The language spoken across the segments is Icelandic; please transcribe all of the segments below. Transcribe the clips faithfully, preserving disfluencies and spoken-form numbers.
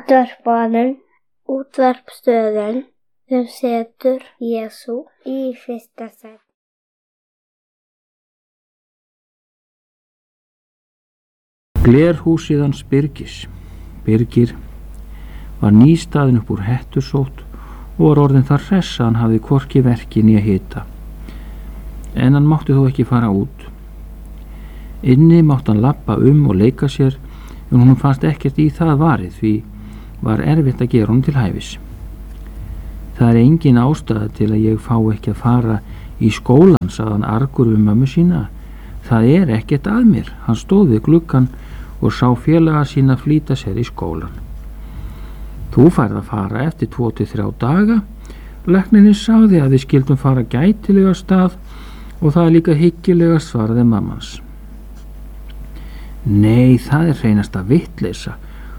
Útvarpsblaðið, útvarpsstöðin sem setur Jesú í fyrsta sæti. Glerhúsið hans Birgis. Birgir var nýstaðinn upp úr hettusótt og var orðinn þar hress að hann hafði hvorki verki né hita. En hann mátti þó ekki fara út. Inni mátti hann labba um og leika sér, en hún fannst ekkert í það varið, því var erfitt að gera honum til hæfis. Það er engin ástæða til að ég fá ekki að fara í skólan, sagði hann argur við mömmu sína. Það er ekkert að mér. Hann stóð við gluggann og sá félaga sína flýta sér í skólan. Þú færð að fara eftir tvo til þrjá daga. Læknirinn sagði að við skildum fara gætilega stað og það er líka hyggilega, svaraði mammans. Nei, það er hreinasta vitleysa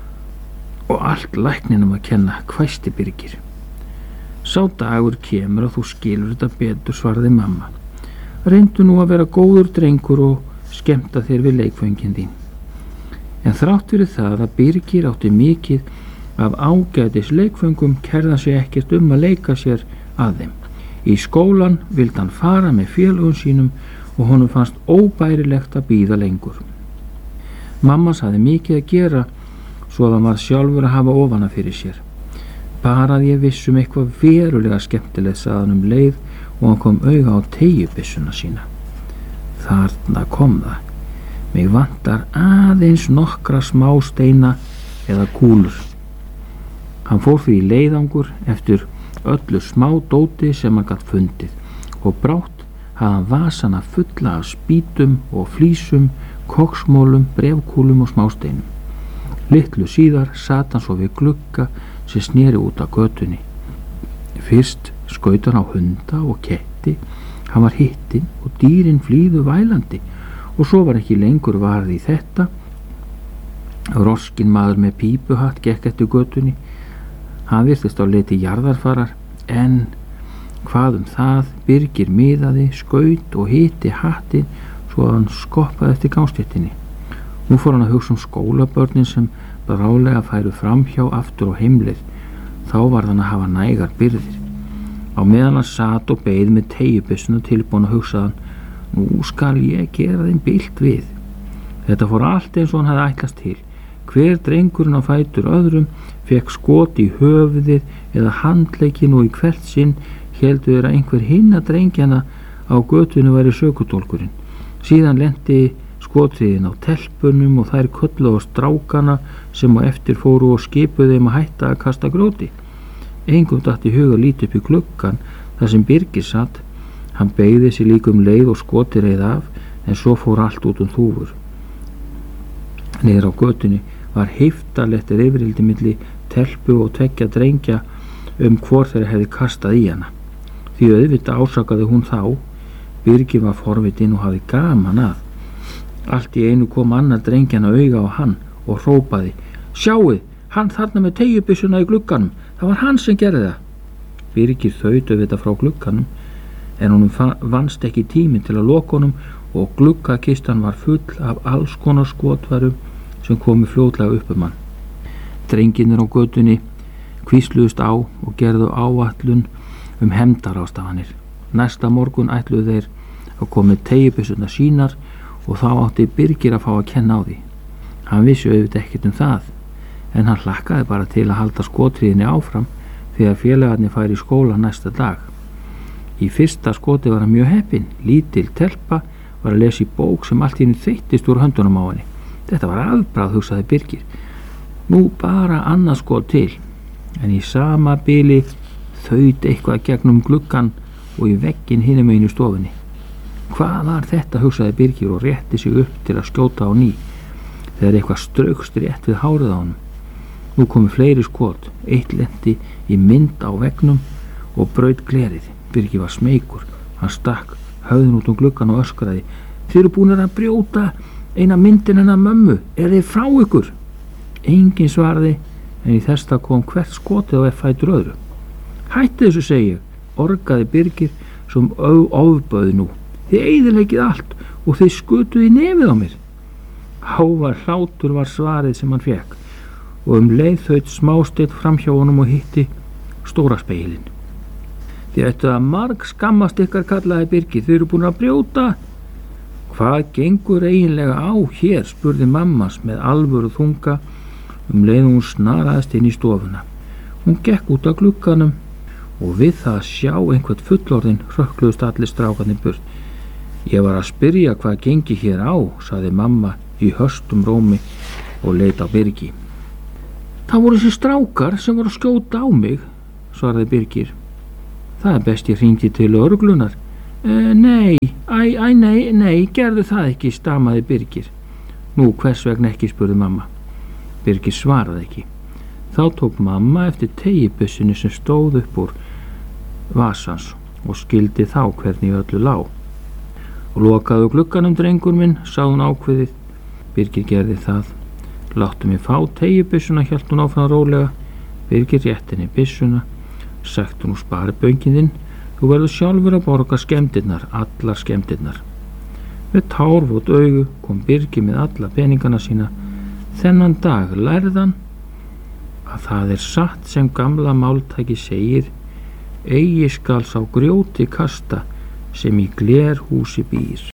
og allt lækninum að kenna, hvæsti Birgir. Sá dagur kemur og þú skilur þetta betur, svaraði mamma. Reyndu nú að vera góður drengur og skemmta þér við leikföngin þín. En þrátt fyrir það að Birgir átti mikið af ágætis leikföngum kærði hann sig ekkert um að leika sér að þeim. Í skólan vildi hann fara með félögum sínum og honum fannst óbærilegt að bíða lengur. Mamma hafði mikið að gera svo að hann var sjálfur að hafa ofana fyrir sér. Bara að ég viss um eitthvað verulega skemmtilegt, sagði hann um leið og hann kom auga á teygjubissuna sína. Þarna kom það. Mig vantar aðeins nokkra smá steina eða kúlur. Hann fór því í leiðangur eftir öllu smá dóti sem hann gat fundið og brátt hafði hann vasana fulla af spýtum og flísum, koksmólum, brefkúlum og smásteinum. Litlu síðar sat hann svo við glugga sem sneri út af götunni. Fyrst skaut hann á hunda og ketti, hann var hittin og dýrin flýðu vælandi og svo var ekki lengur varð í þetta. Roskin maður með pípuhatt gekk eftir götunni. Hann virtist á leiti jarðarfarar, en hvað um það, Birgir miðaði, skaut og hitti hattinn svo að hann skoppaði eftir gangstéttinni. Nú fór hann að hugsa um skólabörnin sem brálega færu framhjá aftur á heimleið. Þá var hann að hafa nægar byrðir. Á meðan hann sat og beið með teygjubissuna tilbúin að hugsa hann, nú skal ég gera þeim bilt við. Þetta fór allt eins og hann hafði ætlast til. Hver drengurinn á fætur öðrum fekk skot í höfuðið eða handlegginn og í hvert sinn héldu þeir að einhver hinna drengjana á götunni væri sökudólkurinn. Síðan lenti skotriðin á telpunum og þær köllu á strákana sem á eftir fóru og skipuðu þeim að hætta að kasta gróti. Engum datt í hug að líta upp í gluggann þar sem Birgir satt. Hann beygði sig líka um leið og skoti reið af, en svo fór allt út um þúfur. Niður á götunni var heiftarlegt rifrildi milli telpu og tveggja drengja um hvor þeirra hefði kastað í hana. Því auðvitað ásakaði hún þá. Birgir var forvitinn og hafði gaman að. Allt í einu kom annar drengjana auga á hann og hrópaði, sjáið, hann þarna með teygjubissuna í glugganum, það var hann sem gerði það. Birgir þaut auðvitað frá glugganum, en honum vannst ekki tíminn til að loka honum og gluggakistan var full af alls konar skotfærum sem komu fljótlega upp um hann. Drengirnir á götunni hvísluðust á og gerðu áætlun um hefndarástafanir. Næsta morgun ætluðu þeir að koma með teygjubissuna sínar og þá átti Birgir að fá að kenna á því. Hann vissi auðvitað ekkert um það, en hann hlakkaði bara til að halda skotriðinni áfram þegar félagarnir færi í skóla næsta dag. Í fyrsta skoti var hann mjög heppinn. Lítil telpa var að lesa í bók sem allt í einu þeyttist úr höndunum á henni. Þetta var afbragð, hugsaði Birgir. Nú bara annað skot til. En í sama bili þaut eitthvað gegnum gluggann og í vegginn hinum megin í stofunni. Hvað var þetta, hugsaði Birgir og rétti sig upp til að skjóta á ný, þegar eitthvað straukst rétt við hárið á honum. Nú komu fleiri skot. Eitt lenti í mynd á veggnum og braut glerið. Birgir var smeykur. Hann stakk höfðin út um gluggann og öskraði, þið eru búinir að brjóta eina myndin hennar mömmu, er þið frá ykkur? Engin svaraði, en í þesta kom hvert skotið á fætur öðru. Hætti þessu, segi ég, orgaði Birgir sem ofböði nú. Þið eyðileggið allt og þið skutuð í nefið á mér. Hávær hlátur var svarið sem hann fekk og um leið þaut smásteinn framhjá honum og hitti stóra spegilinn. Þið ættu að marg skammast ykkar, kallaði Birgir, þið eru búin að brjóta. Hvað gengur eiginlega á hér, spurði mammas með alvöru þunga um leið hún snaraðist inn í stofuna. Hún gekk út af glugganum og við það að sjá einhvern fullorðinn hrökkluðust allir strákarnir burt. Ég var að spyrja hvað gengi hér á, sagði mamma í höstum rómi og leit á Birgi. Það voru þessi strákar sem voru að skjóta á mig, svaraði Birgir. Það er best ég hringdi til lögreglunar. E, nei, æ, æ, nei, nei, gerðu það ekki, stamaði Birgir. Nú, hvers vegna ekki, spurði mamma. Birgir svaraði ekki. Þá tók mamma eftir teygjubyssunni sem stóð upp úr vasans og skildi þá hvernig öllu lá. Og lokaðu glugganum, drengur minn, sagði hún ákveðið. Birgir gerði það. Láttu mig fá teygjubyssuna, hélt hún áfram rólega. Birgir rétti henni byssuna. Sagt hún úr spariböngin þinn, þú verður sjálfur að borga skemmdirnar, allar skemmdirnar. Með tárvot augu kom Birgir með alla peningana sína. Þennan dag lærðan að það er satt sem gamla máltæki segir, eigi skal sá grjóti kasta sem í glerhúsi býr.